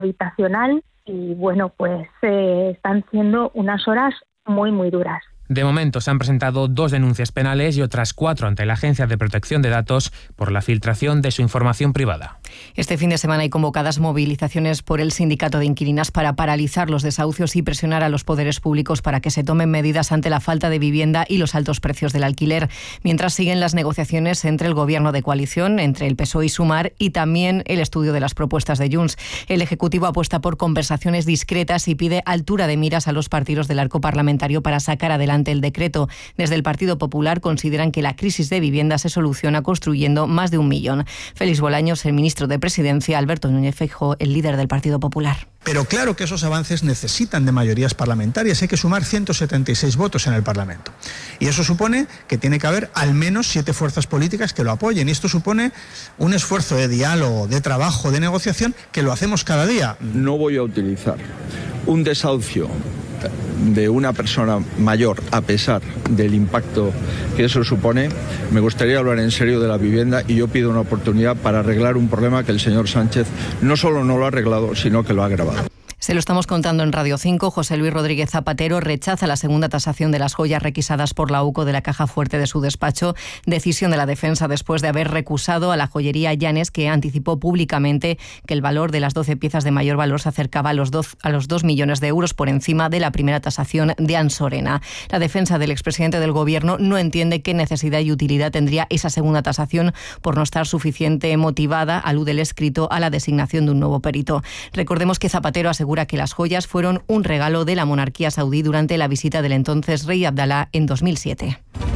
habitacional y bueno, pues están siendo unas horas muy, muy duras. De momento se han presentado 2 denuncias penales y otras 4 ante la Agencia de Protección de Datos por la filtración de su información privada. Este fin de semana hay convocadas movilizaciones por el Sindicato de Inquilinas para paralizar los desahucios y presionar a los poderes públicos para que se tomen medidas ante la falta de vivienda y los altos precios del alquiler, mientras siguen las negociaciones entre el Gobierno de coalición, entre el PSOE y Sumar, y también el estudio de las propuestas de Junts. El Ejecutivo apuesta por conversaciones discretas y pide altura de miras a los partidos del arco parlamentario para sacar adelante el decreto. Desde el Partido Popular consideran que la crisis de vivienda se soluciona construyendo más de 1 millón. Félix Bolaños, el ministro de Presidencia, Alberto Núñez Feijóo, el líder del Partido Popular. Pero claro que esos avances necesitan de mayorías parlamentarias. Hay que sumar 176 votos en el Parlamento. Y eso supone que tiene que haber al menos 7 fuerzas políticas que lo apoyen. Y esto supone un esfuerzo de diálogo, de trabajo, de negociación, que lo hacemos cada día. No voy a utilizar un desahucio de una persona mayor, a pesar del impacto que eso supone. Me gustaría hablar en serio de la vivienda y yo pido una oportunidad para arreglar un problema que el señor Sánchez no solo no lo ha arreglado, sino que lo ha agravado. Se lo estamos contando en Radio 5. José Luis Rodríguez Zapatero rechaza la segunda tasación de las joyas requisadas por la UCO de la caja fuerte de su despacho. Decisión de la defensa después de haber recusado a la joyería Llanes, que anticipó públicamente que el valor de las 12 piezas de mayor valor se acercaba a los 2 millones de euros por encima de la primera tasación de Ansorena. La defensa del expresidente del Gobierno no entiende qué necesidad y utilidad tendría esa segunda tasación por no estar suficiente motivada, alude el escrito, a la designación de un nuevo perito. Recordemos que Zapatero asegura que las joyas fueron un regalo de la monarquía saudí durante la visita del entonces rey Abdalá en 2007.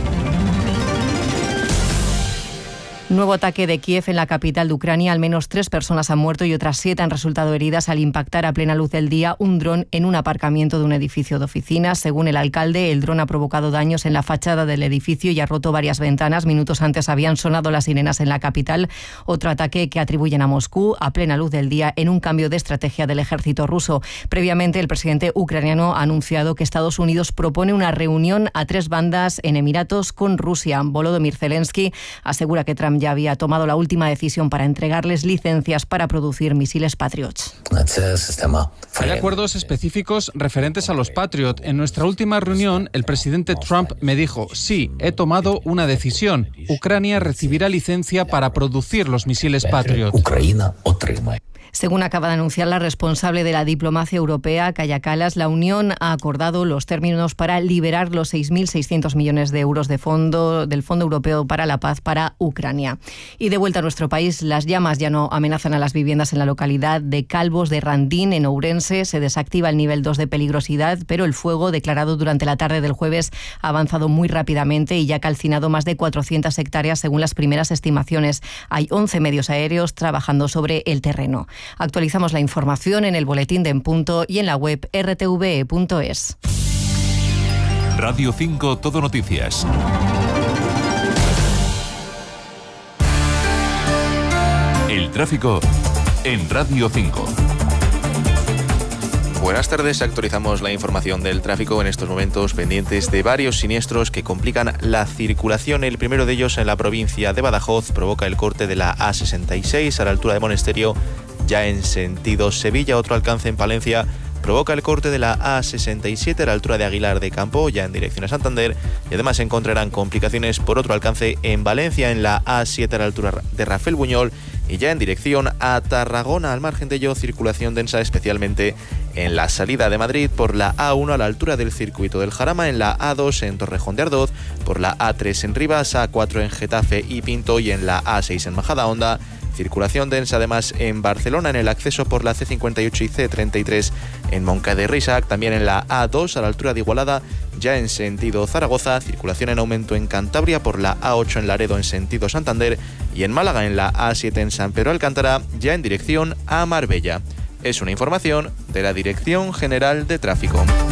Nuevo ataque de Kiev en la capital de Ucrania. Al menos 3 personas han muerto y otras 7 han resultado heridas al impactar a plena luz del día un dron en un aparcamiento de un edificio de oficinas. Según el alcalde, el dron ha provocado daños en la fachada del edificio y ha roto varias ventanas. Minutos antes habían sonado las sirenas en la capital. Otro ataque que atribuyen a Moscú a plena luz del día en un cambio de estrategia del ejército ruso. Previamente, el presidente ucraniano ha anunciado que Estados Unidos propone una reunión a 3 bandas en Emiratos con Rusia. Volodymyr Zelensky asegura que Trump ya había tomado la última decisión para entregarles licencias para producir misiles Patriot. Hay acuerdos específicos referentes a los Patriot. En nuestra última reunión, el presidente Trump me dijo: sí, he tomado una decisión. Ucrania recibirá licencia para producir los misiles Patriot. Según acaba de anunciar la responsable de la diplomacia europea, Kaja Kallas, la Unión ha acordado los términos para liberar los 6.600 millones de euros del Fondo Europeo para la Paz para Ucrania. Y de vuelta a nuestro país, las llamas ya no amenazan a las viviendas en la localidad de Calvos de Randín, en Ourense. Se desactiva el nivel 2 de peligrosidad, pero el fuego declarado durante la tarde del jueves ha avanzado muy rápidamente y ya ha calcinado más de 400 hectáreas según las primeras estimaciones. Hay 11 medios aéreos trabajando sobre el terreno. Actualizamos la información en el boletín de En Punto y en la web rtve.es. Radio 5 Todo Noticias. El tráfico en Radio 5. Buenas tardes, actualizamos la información del tráfico en estos momentos pendientes de varios siniestros que complican la circulación. El primero de ellos en la provincia de Badajoz provoca el corte de la A66 a la altura de Monesterio, ya en sentido Sevilla. Otro alcance en Palencia provoca el corte de la A67 a la altura de Aguilar de Campo, ya en dirección a Santander, y además se encontrarán complicaciones por otro alcance en Valencia, en la A7 a la altura de Rafael Buñol, y ya en dirección a Tarragona. Al margen de ello, circulación densa especialmente en la salida de Madrid por la A1 a la altura del circuito del Jarama, en la A2 en Torrejón de Ardoz, por la A3 en Rivas, A4 en Getafe y Pinto, y en la A6 en Majadahonda. Circulación densa además en Barcelona, en el acceso por la C58 y C33 en Moncada y Reixac, también en la A2 a la altura de Igualada, ya en sentido Zaragoza. Circulación en aumento en Cantabria por la A8 en Laredo en sentido Santander, y en Málaga en la A7 en San Pedro Alcántara, ya en dirección a Marbella. Es una información de la Dirección General de Tráfico.